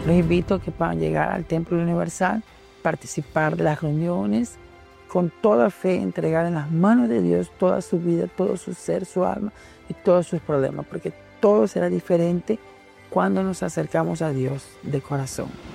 Los invito a que puedan llegar al Templo Universal, participar de las reuniones, con toda fe, entregar en las manos de Dios toda su vida, todo su ser, su alma y todos sus problemas, porque todo será diferente cuando nos acercamos a Dios de corazón.